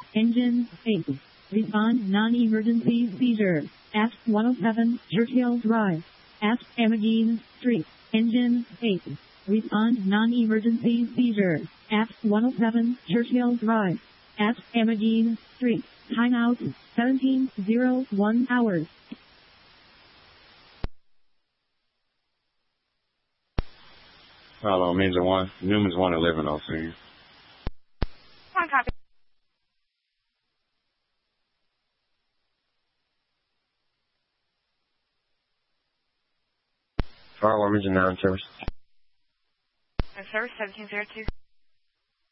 Engine 8. Respond non-emergency seizure. At 107 Churchill Drive. At Emmeline Street. Engine 8. Respond non-emergency seizure. At 107 Churchill Drive. At Emmeline Street. Timeout 17:01 hours. Hello, Ninja 1. Newman's 111 on scene. One copy. Fire alarm engine 9 service. Service 1702.